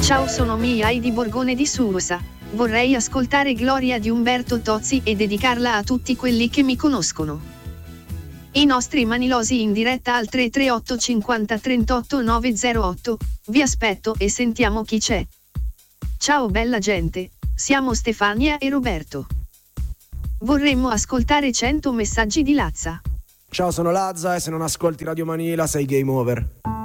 Ciao, sono Mia di Borgone di Susa. Vorrei ascoltare Gloria di Umberto Tozzi e dedicarla a tutti quelli che mi conoscono. I nostri manilosi in diretta al 338 50 38 908. Vi aspetto e sentiamo chi c'è. Ciao bella gente, siamo Stefania e Roberto. Vorremmo ascoltare 100 messaggi di Lazza. Ciao, sono Lazza e se non ascolti Radio Manila sei game over.